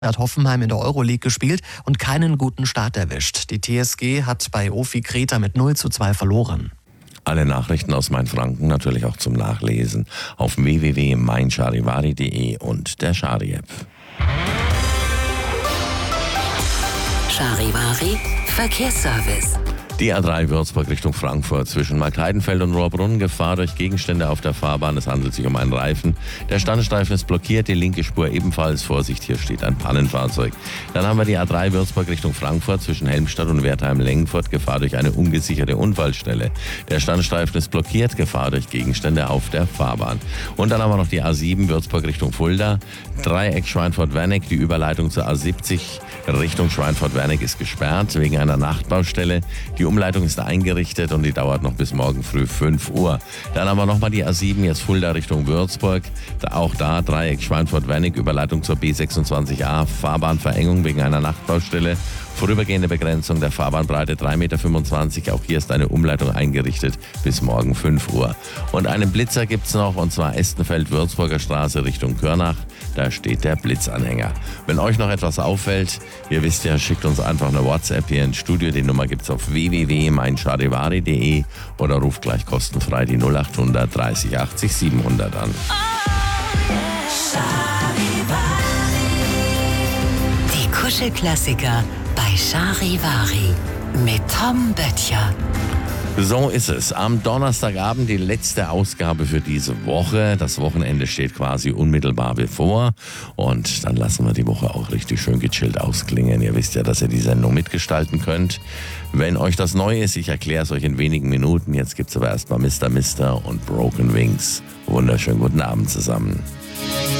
Hat Hoffenheim in der Euroleague gespielt und keinen guten Start erwischt. Die TSG hat bei OFI Kreta mit 0:2 verloren. Alle Nachrichten aus Mainfranken natürlich auch zum Nachlesen auf www.meincharivari.de und der Chari-App. Charivari Verkehrsservice. Die A3 Würzburg Richtung Frankfurt zwischen Marktheidenfeld und Rohrbrunn. Gefahr durch Gegenstände auf der Fahrbahn. Es handelt sich um einen Reifen. Der Standstreifen ist blockiert, die linke Spur ebenfalls. Vorsicht, hier steht ein Pannenfahrzeug. Dann haben wir die A3 Würzburg Richtung Frankfurt zwischen Helmstadt und Wertheim-Lengenfurt. Gefahr durch eine ungesicherte Unfallstelle. Der Standstreifen ist blockiert, Gefahr durch Gegenstände auf der Fahrbahn. Und dann haben wir noch die A7 Würzburg Richtung Fulda. Dreieck Schweinfurt-Wernig. Die Überleitung zur A70 Richtung Schweinfurt-Wernig ist gesperrt wegen einer Nachtbaustelle. Die Umleitung ist eingerichtet und die dauert noch bis morgen früh 5 Uhr. Dann haben wir nochmal die A7, jetzt Fulda Richtung Würzburg. Auch da Dreieck Schweinfurt-Wernig, Überleitung zur B26a, Fahrbahnverengung wegen einer Nachtbaustelle. Vorübergehende Begrenzung der Fahrbahnbreite 3,25 Meter. Auch hier ist eine Umleitung eingerichtet bis morgen 5 Uhr. Und einen Blitzer gibt es noch, und zwar Estenfeld-Würzburger Straße Richtung Körnach. Da steht der Blitzanhänger. Wenn euch noch etwas auffällt, ihr wisst ja, schickt uns einfach eine WhatsApp hier ins Studio. Die Nummer gibt es auf www.meincharivari.de oder ruft gleich kostenfrei die 0800 30 80 700 an. Die Kuschelklassiker bei Charivari mit Tom Böttcher. So ist es. Am Donnerstagabend die letzte Ausgabe für diese Woche. Das Wochenende steht quasi unmittelbar bevor. Und dann lassen wir die Woche auch richtig schön gechillt ausklingen. Ihr wisst ja, dass ihr die Sendung mitgestalten könnt. Wenn euch das neu ist, ich erkläre es euch in wenigen Minuten. Jetzt gibt's aber erstmal Mr. und Broken Wings. Wunderschönen guten Abend zusammen.